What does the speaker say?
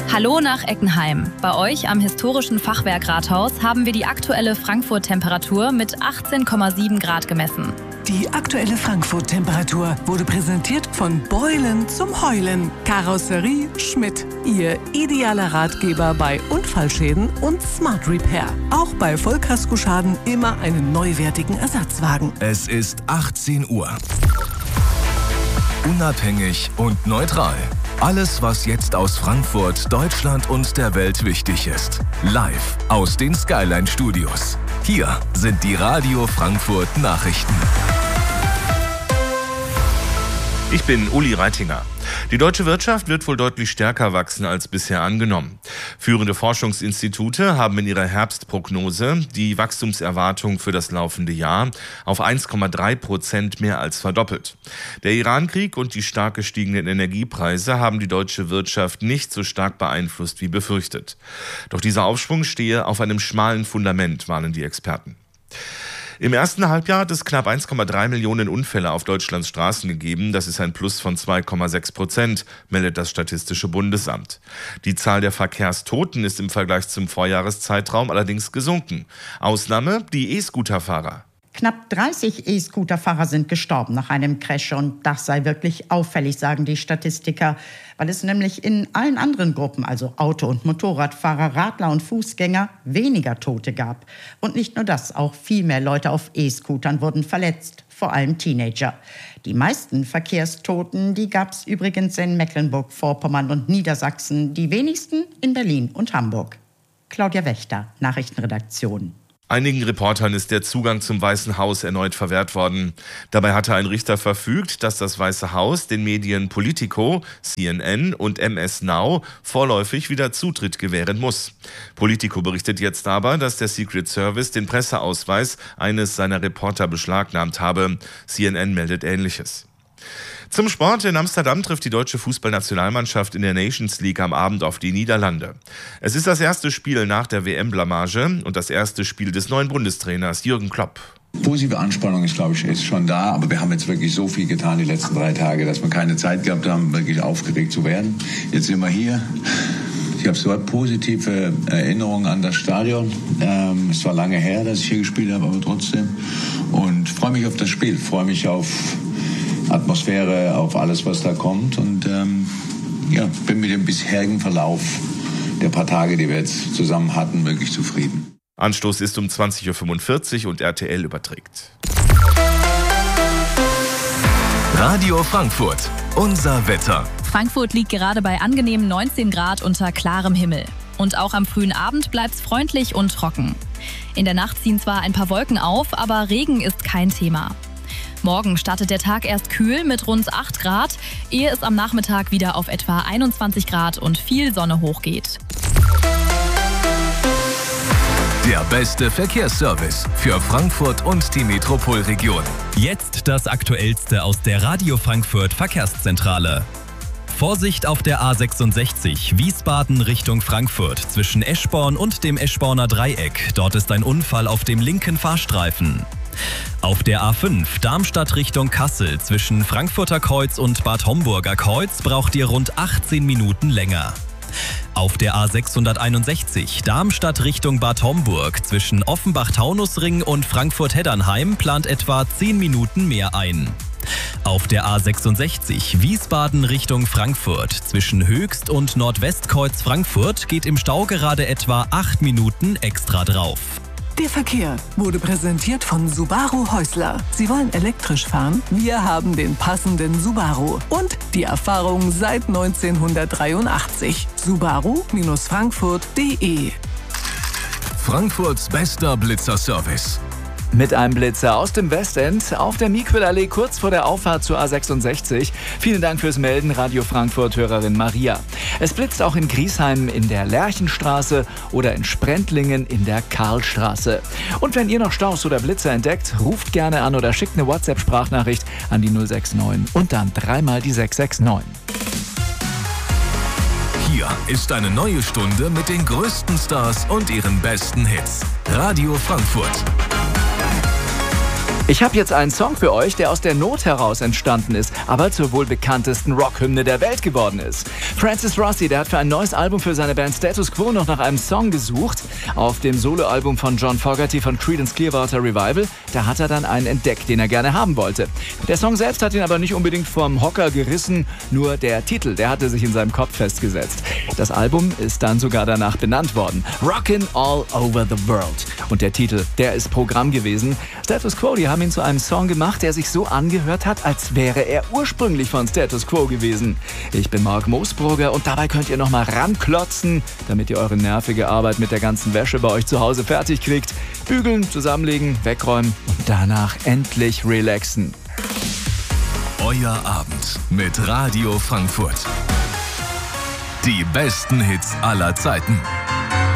Hallo nach Eckenheim. Bei euch am historischen Fachwerkrathaus haben wir die aktuelle Frankfurt-Temperatur mit 18,7 Grad gemessen. Die aktuelle Frankfurt-Temperatur wurde präsentiert von Beulen zum Heulen. Karosserie Schmidt. Ihr idealer Ratgeber bei Unfallschäden und Smart Repair. Auch bei Vollkaskoschaden immer einen neuwertigen Ersatzwagen. Es ist 18 Uhr. Unabhängig und neutral. Alles, was jetzt aus Frankfurt, Deutschland und der Welt wichtig ist. Live aus den Skyline Studios. Hier sind die Radio Frankfurt Nachrichten. Ich bin Uli Reitinger. Die deutsche Wirtschaft wird wohl deutlich stärker wachsen als bisher angenommen. Führende Forschungsinstitute haben in ihrer Herbstprognose die Wachstumserwartung für das laufende Jahr auf 1,3% mehr als verdoppelt. Der Irankrieg und die stark gestiegenen Energiepreise haben die deutsche Wirtschaft nicht so stark beeinflusst wie befürchtet. Doch dieser Aufschwung stehe auf einem schmalen Fundament, warnen die Experten. Im ersten Halbjahr hat es knapp 1,3 Millionen Unfälle auf Deutschlands Straßen gegeben. Das ist ein Plus von 2,6%, meldet das Statistische Bundesamt. Die Zahl der Verkehrstoten ist im Vergleich zum Vorjahreszeitraum allerdings gesunken. Ausnahme die E-Scooter-Fahrer. Knapp 30 E-Scooter-Fahrer sind gestorben nach einem Crash und das sei wirklich auffällig, sagen die Statistiker, weil es nämlich in allen anderen Gruppen, also Auto- und Motorradfahrer, Radler und Fußgänger, weniger Tote gab. Und nicht nur das, auch viel mehr Leute auf E-Scootern wurden verletzt, vor allem Teenager. Die meisten Verkehrstoten, die gab es übrigens in Mecklenburg-Vorpommern und Niedersachsen, die wenigsten in Berlin und Hamburg. Claudia Wächter, Nachrichtenredaktion. Einigen Reportern ist der Zugang zum Weißen Haus erneut verwehrt worden. Dabei hatte ein Richter verfügt, dass das Weiße Haus den Medien Politico, CNN und MS Now vorläufig wieder Zutritt gewähren muss. Politico berichtet jetzt aber, dass der Secret Service den Presseausweis eines seiner Reporter beschlagnahmt habe. CNN meldet Ähnliches. Zum Sport. In Amsterdam trifft die deutsche Fußballnationalmannschaft in der Nations League am Abend auf die Niederlande. Es ist das erste Spiel nach der WM-Blamage und das erste Spiel des neuen Bundestrainers Jürgen Klopp. Positive Anspannung ist schon da, aber wir haben jetzt wirklich so viel getan die letzten 3 Tage, dass wir keine Zeit gehabt haben, wirklich aufgeregt zu werden. Jetzt sind wir hier. Ich habe so positive Erinnerungen an das Stadion. Es war lange her, dass ich hier gespielt habe, aber trotzdem. Und freue mich auf das Spiel, freue mich auf Atmosphäre, auf alles, was da kommt und bin mit dem bisherigen Verlauf der paar Tage, die wir jetzt zusammen hatten, wirklich zufrieden. Anstoß ist um 20.45 Uhr und RTL überträgt. Radio Frankfurt, unser Wetter. Frankfurt liegt gerade bei angenehmen 19 Grad unter klarem Himmel. Und auch am frühen Abend bleibt's freundlich und trocken. In der Nacht ziehen zwar ein paar Wolken auf, aber Regen ist kein Thema. Morgen startet der Tag erst kühl mit rund 8 Grad, ehe es am Nachmittag wieder auf etwa 21 Grad und viel Sonne hochgeht. Der beste Verkehrsservice für Frankfurt und die Metropolregion. Jetzt das Aktuellste aus der Radio Frankfurt Verkehrszentrale. Vorsicht auf der A66 Wiesbaden Richtung Frankfurt zwischen Eschborn und dem Eschborner Dreieck. Dort ist ein Unfall auf dem linken Fahrstreifen. Auf der A5 Darmstadt Richtung Kassel zwischen Frankfurter Kreuz und Bad Homburger Kreuz braucht ihr rund 18 Minuten länger. Auf der A661 Darmstadt Richtung Bad Homburg zwischen Offenbach-Taunusring und Frankfurt-Heddernheim plant etwa 10 Minuten mehr ein. Auf der A66 Wiesbaden Richtung Frankfurt zwischen Höchst und Nordwestkreuz Frankfurt geht im Stau gerade etwa 8 Minuten extra drauf. Der Verkehr wurde präsentiert von Subaru Häusler. Sie wollen elektrisch fahren? Wir haben den passenden Subaru und die Erfahrung seit 1983. Subaru-frankfurt.de. Frankfurts bester Blitzer-Service. Mit einem Blitzer aus dem Westend auf der Miquelallee kurz vor der Auffahrt zur A66. Vielen Dank fürs Melden, Radio Frankfurt-Hörerin Maria. Es blitzt auch in Griesheim in der Lerchenstraße oder in Sprendlingen in der Karlstraße. Und wenn ihr noch Staus oder Blitzer entdeckt, ruft gerne an oder schickt eine WhatsApp-Sprachnachricht an die 069 und dann dreimal die 669. Hier ist eine neue Stunde mit den größten Stars und ihren besten Hits. Radio Frankfurt. Ich habe jetzt einen Song für euch, der aus der Not heraus entstanden ist, aber zur wohl bekanntesten Rockhymne der Welt geworden ist. Francis Rossi, der hat für ein neues Album für seine Band Status Quo noch nach einem Song gesucht. Auf dem Soloalbum von John Fogerty von Creedence Clearwater Revival, da hat er dann einen entdeckt, den er gerne haben wollte. Der Song selbst hat ihn aber nicht unbedingt vom Hocker gerissen, nur der Titel, der hatte sich in seinem Kopf festgesetzt. Das Album ist dann sogar danach benannt worden. Rockin' All Over the World. Und der Titel, der ist Programm gewesen. Status Quo, die haben ihn zu einem Song gemacht, der sich so angehört hat, als wäre er ursprünglich von Status Quo gewesen. Ich bin Mark Moosbrugger und dabei könnt ihr nochmal ranklotzen, damit ihr eure nervige Arbeit mit der ganzen Wäsche bei euch zu Hause fertig kriegt. Bügeln, zusammenlegen, wegräumen und danach endlich relaxen. Euer Abend mit Radio Frankfurt. Die besten Hits aller Zeiten.